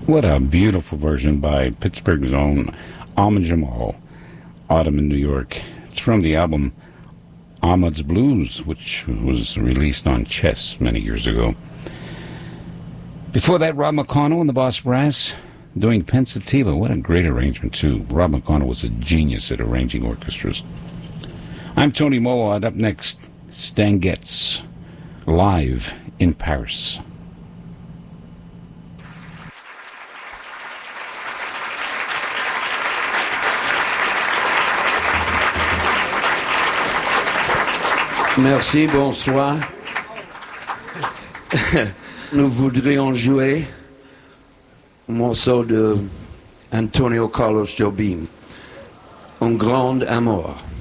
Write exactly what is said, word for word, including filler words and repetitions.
What a beautiful version by Pittsburgh's own Ahmad Jamal, Autumn in New York. It's from the album Ahmad's Blues, which was released on Chess many years ago. Before that, Rob McConnell and the Boss Brass doing Pensativa. What a great arrangement, too. Rob McConnell was a genius at arranging orchestras. I'm Tony Mowat. Up next, Stan Getz, live in Paris. Merci, bonsoir. Nous voudrions jouer un morceau de Antonio Carlos Jobim, Un Grand Amour.